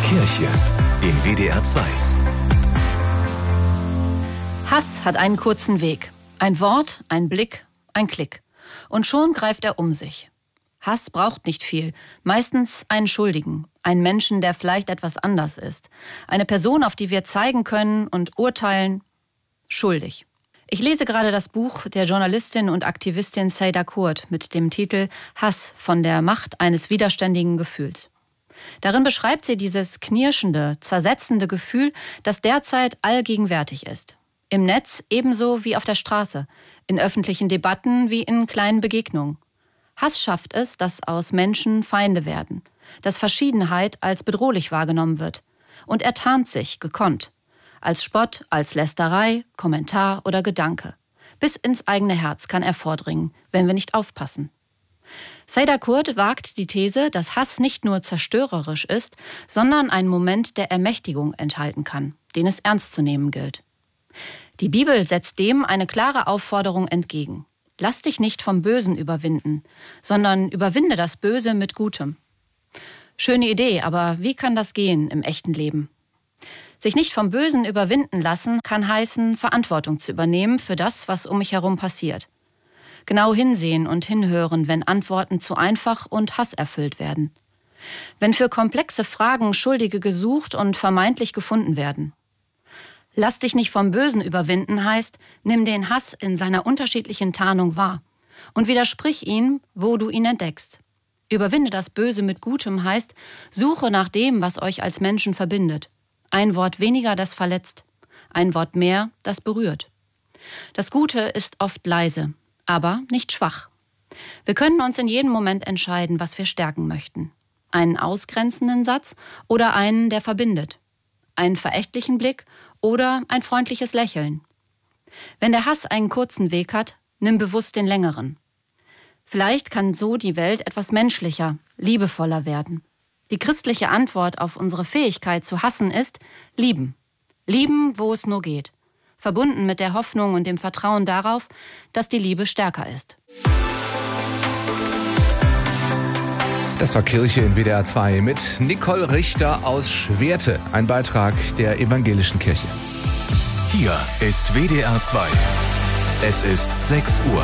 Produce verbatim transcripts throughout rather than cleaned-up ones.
Kirche in W D R zwei. Hass hat einen kurzen Weg. Ein Wort, ein Blick, ein Klick. Und schon greift er um sich. Hass braucht nicht viel. Meistens einen Schuldigen. Einen Menschen, der vielleicht etwas anders ist. Eine Person, auf die wir zeigen können und urteilen, schuldig. Ich lese gerade das Buch der Journalistin und Aktivistin Sayda Kurt mit dem Titel Hass von der Macht eines widerständigen Gefühls. Darin beschreibt sie dieses knirschende, zersetzende Gefühl, das derzeit allgegenwärtig ist. Im Netz ebenso wie auf der Straße, in öffentlichen Debatten wie in kleinen Begegnungen. Hass schafft es, dass aus Menschen Feinde werden, dass Verschiedenheit als bedrohlich wahrgenommen wird. Und er tarnt sich, gekonnt. Als Spott, als Lästerei, Kommentar oder Gedanke. Bis ins eigene Herz kann er vordringen, wenn wir nicht aufpassen. Sayda Kurt wagt die These, dass Hass nicht nur zerstörerisch ist, sondern einen Moment der Ermächtigung enthalten kann, den es ernst zu nehmen gilt. Die Bibel setzt dem eine klare Aufforderung entgegen. Lass dich nicht vom Bösen überwinden, sondern überwinde das Böse mit Gutem. Schöne Idee, aber wie kann das gehen im echten Leben? Sich nicht vom Bösen überwinden lassen, kann heißen, Verantwortung zu übernehmen für das, was um mich herum passiert. Genau hinsehen und hinhören, wenn Antworten zu einfach und hasserfüllt werden. Wenn für komplexe Fragen Schuldige gesucht und vermeintlich gefunden werden. Lass dich nicht vom Bösen überwinden heißt, nimm den Hass in seiner unterschiedlichen Tarnung wahr und widersprich ihn, wo du ihn entdeckst. Überwinde das Böse mit Gutem heißt, suche nach dem, was euch als Menschen verbindet. Ein Wort weniger, das verletzt. Ein Wort mehr, das berührt. Das Gute ist oft leise, aber nicht schwach. Wir können uns in jedem Moment entscheiden, was wir stärken möchten. Einen ausgrenzenden Satz oder einen, der verbindet. Einen verächtlichen Blick oder ein freundliches Lächeln. Wenn der Hass einen kurzen Weg hat, nimm bewusst den längeren. Vielleicht kann so die Welt etwas menschlicher, liebevoller werden. Die christliche Antwort auf unsere Fähigkeit zu hassen ist lieben. Lieben, wo es nur geht. Verbunden mit der Hoffnung und dem Vertrauen darauf, dass die Liebe stärker ist. Das war Kirche in W D R zwei mit Nicole Richter aus Schwerte. Ein Beitrag der Evangelischen Kirche. Hier ist W D R zwei. Es ist sechs Uhr.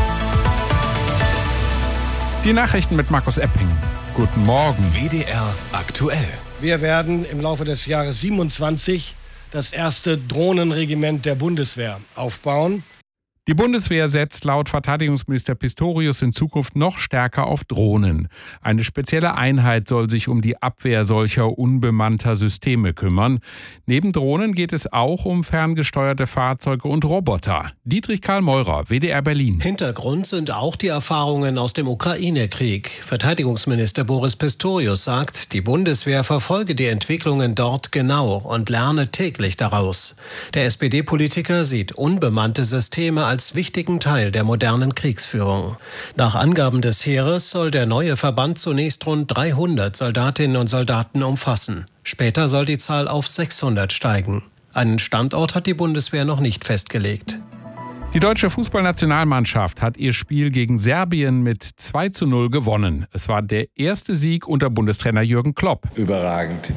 Die Nachrichten mit Markus Epping. Guten Morgen. W D R aktuell. Wir werden im Laufe des Jahres siebenundzwanzig das erste Drohnenregiment der Bundeswehr aufbauen. Die Bundeswehr setzt laut Verteidigungsminister Pistorius in Zukunft noch stärker auf Drohnen. Eine spezielle Einheit soll sich um die Abwehr solcher unbemannter Systeme kümmern. Neben Drohnen geht es auch um ferngesteuerte Fahrzeuge und Roboter. Dietrich Karl Meurer, W D R Berlin. Hintergrund sind auch die Erfahrungen aus dem Ukraine-Krieg. Verteidigungsminister Boris Pistorius sagt, die Bundeswehr verfolge die Entwicklungen dort genau und lerne täglich daraus. Der S P D-Politiker sieht unbemannte Systeme als wichtigen Teil der modernen Kriegsführung. Nach Angaben des Heeres soll der neue Verband zunächst rund dreihundert Soldatinnen und Soldaten umfassen. Später soll die Zahl auf sechshundert steigen. Einen Standort hat die Bundeswehr noch nicht festgelegt. Die deutsche Fußballnationalmannschaft hat ihr Spiel gegen Serbien mit zwei zu null gewonnen. Es war der erste Sieg unter Bundestrainer Jürgen Klopp. Überragend.